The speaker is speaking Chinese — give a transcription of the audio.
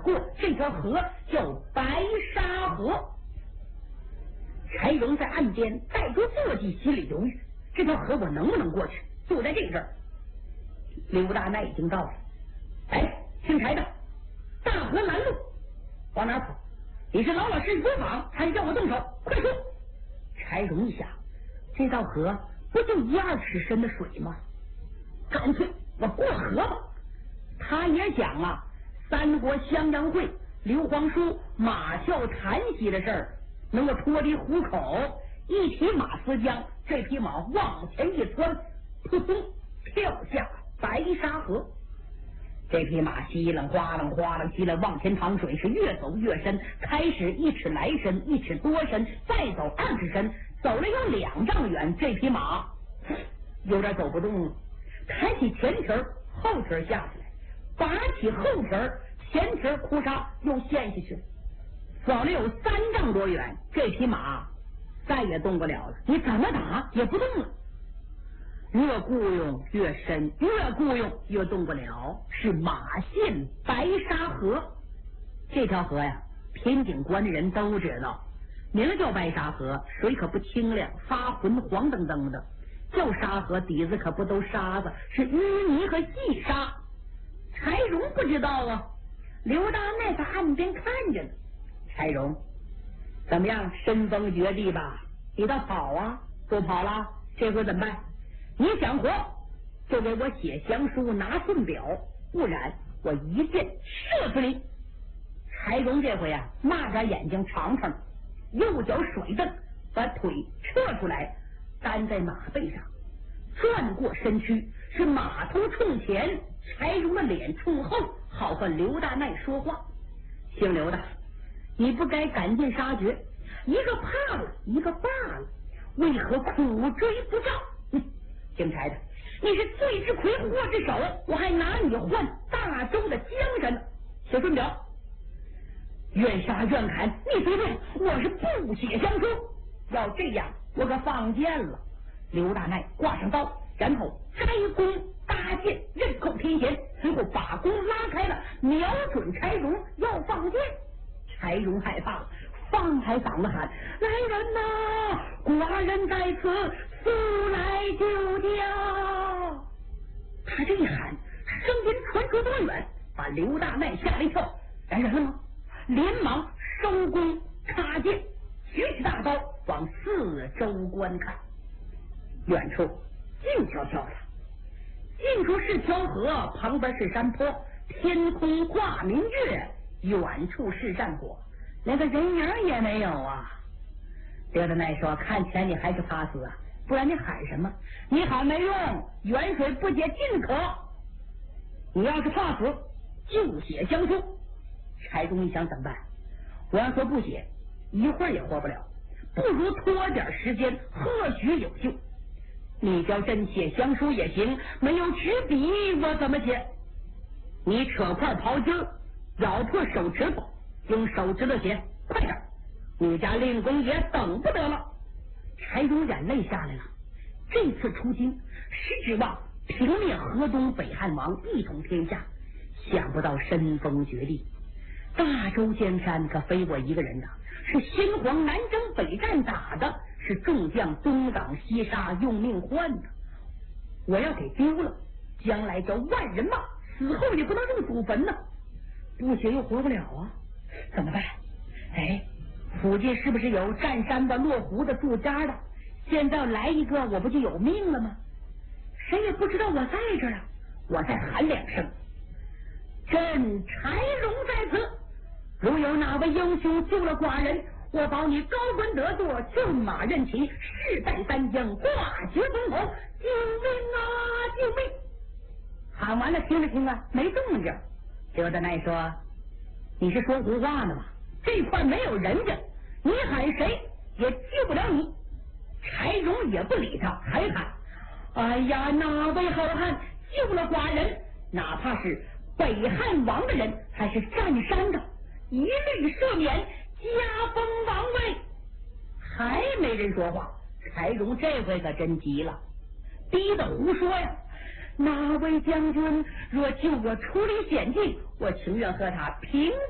过，这条河叫白沙河。柴荣在岸边带着坐骑，心里犹豫，这条河我能不能过去？就在这阵儿，刘大奈已经到了。哎，姓柴的，大河南路，往哪跑？你是老老实实不访，还是叫我动手？快说！柴荣一想，这道河不就1-2尺深的水吗？干脆我过河吧。他也想啊，三国襄阳会刘皇叔马啸檀溪的事儿，能够脱离虎口，一匹马丝缰，这匹马往前一窜，扑通跳下白沙河。这匹马稀楞哗楞哗楞稀楞往前淌水，是越走越深，开始1尺来深，1尺多深，再走2尺深，走了有2丈远，这匹马有点走不动了，抬起前蹄儿，后蹄儿下去了，拔起后蹄儿，前蹄儿哭嚓又陷下去了，走了有3丈多远，这匹马再也动不了了，你怎么打也不动了。越雇佣越深，越雇佣越动不了，是马陷白沙河。这条河呀，偏景关的人都知道，名叫白沙河，水可不清亮，发浑黄澄澄的。叫沙河，底子可不都沙子，是淤泥和细沙。柴荣不知道啊，刘大奈在岸边看着呢。柴荣，怎么样？身逢绝地吧？你倒跑啊！不跑了，这回怎么办？你想活，就给我写降书，拿顺表，不然我一箭射死你！柴荣这回啊，抹着眼睛尝尝，右脚甩蹬，把腿撤出来，担在马背上，转过身躯，是马头冲前，柴荣的脸冲后，好和刘大奈说话。姓刘的，你不该赶尽杀绝，一个怕了，一个罢了，为何苦追不照？姓柴的，你是罪之魁祸之首，我还拿你换大周的江山呢。写顺表，愿杀愿砍，你随便，我是不写降书。要这样，我可放箭了。刘大奈挂上刀，然后摘弓搭箭，刃扣天弦，随后把弓拉开了，瞄准柴荣要放箭。柴荣害怕了，放开嗓子喊：来人呐，寡人在此，速来救驾！他这一喊，声音传出多远，把刘大奈吓了一跳。来人了吗？连忙收弓插箭，举起大刀往四周观看。远处静悄悄的，近处是条河，旁边是山坡，天空挂明月，远处是战火，连个人影也没有啊！刘大奈说：看起来你还是怕死啊，不然你喊什么？你喊没用，远水不解近渴。你要是怕死，就写降书。柴荣一想怎么办？我要说不写，一会儿也活不了，不如拖点时间，或许有救。你叫真写降书也行，没有纸笔我怎么写？你扯块袍筋，咬破手指头，用手指头写，快点！你家令公爷等不得了。柴荣眼泪下来了，这次出京是指望平灭河东北汉王，一统天下，想不到身逢绝地。大周江山可非我一个人的，是先皇南征北战打的，是众将东挡西杀用命换的。我要给丢了，将来叫万人骂，死后也不能入祖坟呢。不写又活不了啊，怎么办？哎，附近是不是有占山的、落湖的、住家的？现在来一个，我不就有命了吗？谁也不知道我在这儿啊！我再喊2声：朕柴荣在此，如有哪位英雄救了寡人，我保你高官得坐，骏马任骑，世代三江，挂绝风头。救命啊！救命！喊完了，听着听啊，没动静。刘大奈说：你是说胡话呢吗？这块没有人家，你喊谁也救不了你。柴荣也不理他，还喊：哎呀，哪位好汉救了寡人？哪怕是北汉王的人，还是占山的，一律赦免，加封王位。还没人说话，柴荣这回可真急了，逼得胡说呀！哪位将军若救我出离险境，我情愿和他平